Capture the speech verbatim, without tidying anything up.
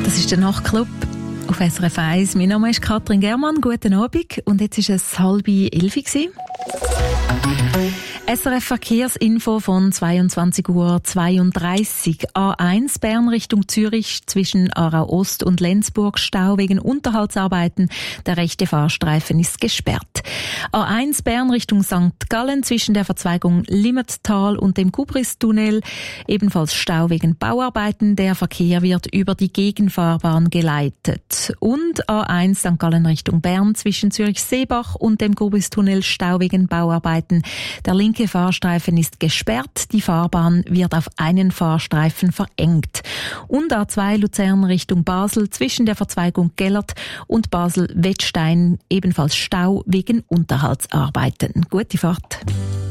Das ist der Nachtclub auf S R F eins. Mein Name ist Katrin Germann. Guten Abend. Und jetzt war es halb elf. S R F Verkehrsinfo von zweiundzwanzig Uhr zweiunddreißig. A eins Bern Richtung Zürich zwischen Aarau Ost und Lenzburg Stau wegen Unterhaltsarbeiten. Der rechte Fahrstreifen ist gesperrt. A eins Bern Richtung Sankt Gallen zwischen der Verzweigung Limmattal und dem Kubristunnel. Ebenfalls Stau wegen Bauarbeiten. Der Verkehr wird über die Gegenfahrbahn geleitet. Und A eins Sankt Gallen Richtung Bern zwischen Zürich-Seebach und dem Kubristunnel Stau wegen Bauarbeiten. Der linke Fahrstreifen ist gesperrt, die Fahrbahn wird auf einen Fahrstreifen verengt. Und A zwei Luzern Richtung Basel zwischen der Verzweigung Gellert und Basel-Wettstein ebenfalls Stau wegen Unterhaltsarbeiten. Gute Fahrt.